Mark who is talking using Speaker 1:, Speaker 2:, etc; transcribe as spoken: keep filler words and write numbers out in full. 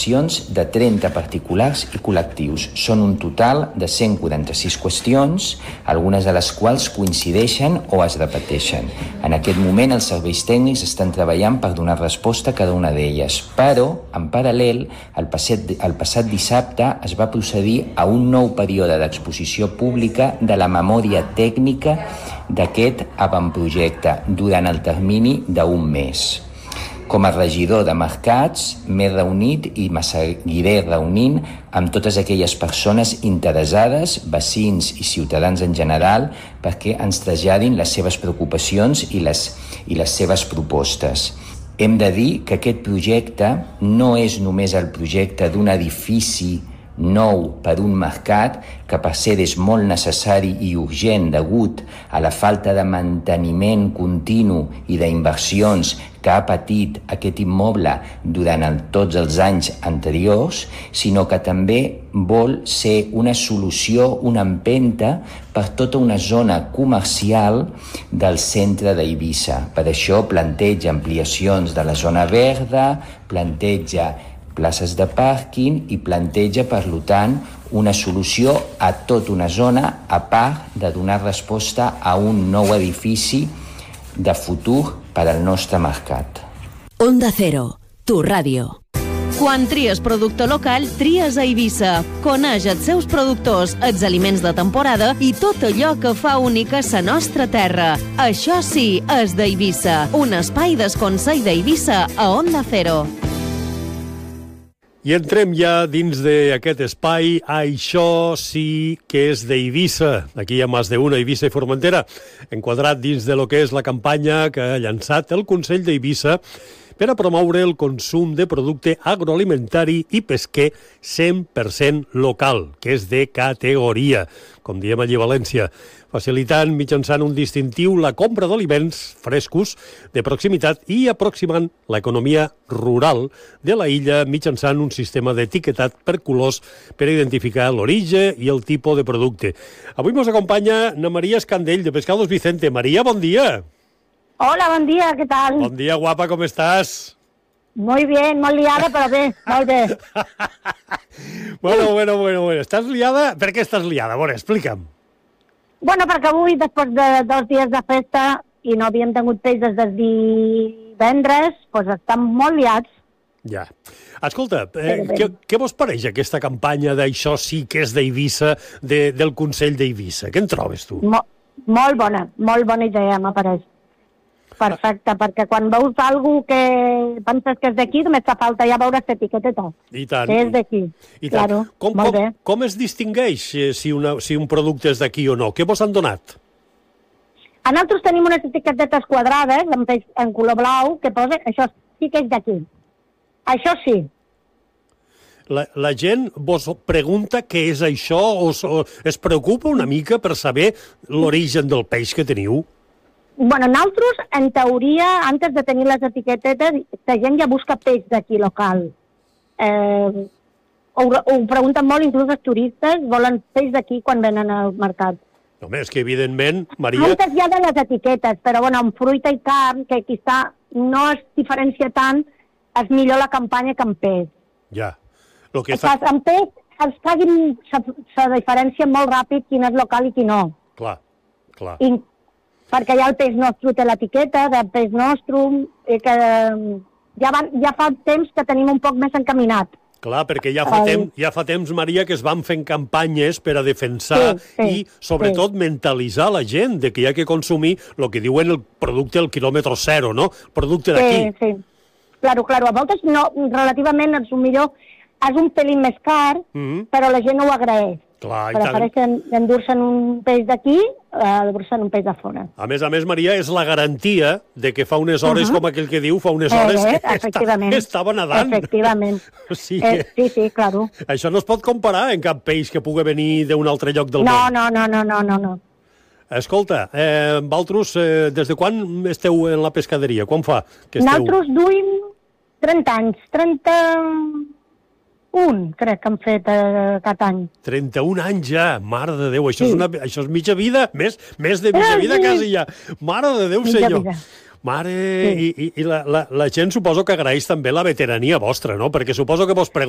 Speaker 1: participacions de trenta particulars i col·lectius. Són un total de cent quaranta-sis qüestions, algunes de les quals coincideixen o es repeteixen. En aquest moment els serveis tècnics estan treballant per donar resposta a cada una d'elles, però, en paral·lel, el passat, el passat dissabte es va procedir a un nou període d'exposició pública de la memòria tècnica d'aquest avantprojecte durant el termini d'un mes. Com a regidor de mercats, m'he reunit i me seguiré reunint amb totes aquelles persones interessades, veïns i ciutadans en general, perquè ens traslladin les seves preocupacions i les, i les seves propostes. Hem de dir que aquest projecte no és només el projecte d'un edifici nou per un mercat que per ser és molt necessari i urgent degut a la falta de manteniment continu i d'inversions que ha patit aquest immoble durant el, tots els anys anteriors, sinó que també vol ser una solució, una empenta per tota una zona comercial del centre d'Eivissa. Per això planteja ampliacions de la zona verda, planteja places de pàrquing i planteja, per tant, una solució a tota una zona, a part de donar resposta a un nou edifici de futur per al nostre mercat.
Speaker 2: Onda Cero, tu ràdio.
Speaker 3: Quan tries producte local, tries a Eivissa. Coneix els seus productors, els aliments de temporada i tot allò que fa única sa nostra terra. Això sí, és d'Eivissa. Un espai d'esconsell d'Eivissa a Onda Cero.
Speaker 4: I entrem ja dins d'aquest espai. Això sí que és d'Eivissa. Aquí hi ha més d'una, Eivissa i Formentera, enquadrat dins de lo que és la campanya que ha llançat el Consell d'Eivissa per a promoure el consum de producte agroalimentari i pesquer cent per cent local, que és de categoria, com diem allí a València, facilitant mitjançant un distintiu la compra d'aliments frescos de proximitat i aproximant l'economia rural de la illa mitjançant un sistema d'etiquetat per colors per identificar l'origen i el tipus de producte. Avui ens acompanya na Maria Escandell, de Pescados Vicente. Maria, bon dia.
Speaker 5: Hola, bon dia, què tal?
Speaker 4: Bon dia, guapa, com estàs?
Speaker 5: Muy bien, molt liada, però bé, molt bé.
Speaker 4: bueno, bueno, bueno, bueno. Estàs liada? Per què estàs liada? A veure, explica'm.
Speaker 5: Bueno, perquè avui, després de dos dies de festa, i no havíem tingut peix des del divendres, doncs estem molt liats.
Speaker 4: Ja. Escolta, eh, què, què vos pareix aquesta campanya d'Això sí que és d'Eivissa, de, del Consell d'Eivissa? Què en trobes, tu?
Speaker 5: Mo, molt bona, molt bona idea, m'apareix. Perfecte, perquè quan veus algú que penses que és d'aquí, només te falta ja veure l'etiqueteta.
Speaker 4: I tant.
Speaker 5: Que és d'aquí.
Speaker 4: I tant.
Speaker 5: Claro,
Speaker 4: com,
Speaker 5: molt
Speaker 4: com,
Speaker 5: bé.
Speaker 4: com es distingueix si, una, si un producte és d'aquí o no? Què vos han donat?
Speaker 5: A nosaltres tenim unes etiquetetes quadrades, en, peix, en color blau, que posa, això sí que és d'aquí. Això sí.
Speaker 4: La, la gent vos pregunta què és això o, o es preocupa una mica per saber l'origen del peix que teniu?
Speaker 5: Bueno, nosaltres, en teoria, antes de tenir les etiquetetes, la gent ja busca peix d'aquí local. Eh, ho, ho pregunten molt, inclús els turistes volen peix d'aquí quan venen al mercat.
Speaker 4: Home, és que evidentment, Maria...
Speaker 5: Antes ja de les etiquetes, però bueno, amb fruita i carn, que quizà no es diferencia tant, és millor la campanya que amb peix.
Speaker 4: Ja. Lo que
Speaker 5: fa... Amb peix els facin, se, se diferencia molt ràpid quin és local i quin no.
Speaker 4: Clar, clar.
Speaker 5: I, perquè ja el peix nostre té l'etiqueta de peix nostre, i que ja, van, ja fa temps que tenim un poc més encaminat.
Speaker 4: Clar, perquè ja fa,
Speaker 5: el...
Speaker 4: temps, ja fa temps, Maria, que es van fent campanyes per a defensar sí, sí, i, sobretot, sí. mentalitzar la gent de que hi ha que consumir el que diuen el producte del quilòmetre zero, no? El producte d'aquí.
Speaker 5: Sí, sí. Claro, claro. A voltes, no, relativament, és un millor, és un pelín més car, mm-hmm. però la gent no ho agraeix.
Speaker 4: Clar,
Speaker 5: prefereixen endur-se'n un peix d'aquí a endur-se'n un peix de fora.
Speaker 4: A més a més, Maria, és la garantia de que fa unes hores, uh-huh. com aquell que diu, fa unes hores eh, que està, estava nedant.
Speaker 5: Efectivament.
Speaker 4: O sigui,
Speaker 5: eh, sí, sí, claro.
Speaker 4: Això no es pot comparar amb cap peix que pugui venir d'un altre lloc del
Speaker 5: no,
Speaker 4: món.
Speaker 5: No, no, no, no, no, no.
Speaker 4: Escolta, eh, vosaltres, eh, des de quan esteu en la pescaderia? Quan fa que esteu?
Speaker 5: Nosaltres duim trenta anys, trenta... Un, crec que han fet eh, aquest any.
Speaker 4: trenta-un anys ja, mare de Déu, això, sí. és, una, això és mitja vida, més, més de mitja vida sí. quasi ja. Mare de Déu, mitja senyor. Vida. Mare, sí. i, i, i la, la, la gent suposo que agraeix també la veterania vostra, no? Perquè suposo que vos pregunta